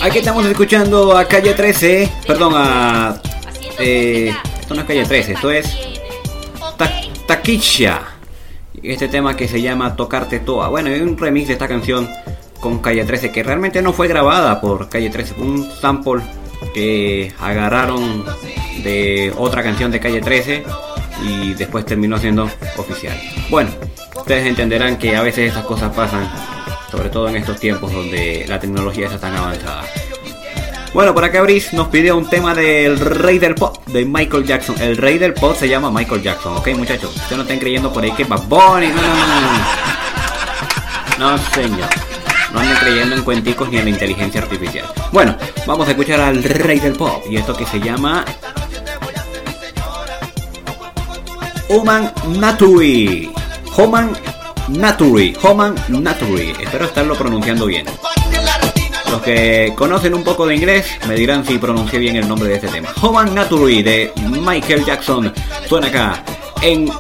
Aquí estamos escuchando a Calle 13. Perdón, a... esto no es Calle 13, esto es... Taquilla. Este tema que se llama Tocarte Toa. Bueno, hay un remix de esta canción con Calle 13 que realmente no fue grabada por Calle 13. Fue un sample que agarraron de otra canción de Calle 13 y después terminó siendo oficial. Bueno, ustedes entenderán que a veces estas cosas pasan, sobre todo en estos tiempos donde la tecnología está tan avanzada. Bueno, por acá Brice nos pidió un tema del rey del pop, de Michael Jackson. El rey del pop se llama Michael Jackson, ¿ok, muchachos? Ustedes no estén creyendo por ahí que es Bad Bunny. No, señor. No anden creyendo en cuenticos ni en la inteligencia artificial. Bueno, vamos a escuchar al rey del pop. Y esto que se llama... Human Naturally. Human Naturally. Espero estarlo pronunciando bien. Los que conocen un poco de inglés me dirán si pronuncié bien el nombre de este tema. Human Naturally de Michael Jackson suena acá en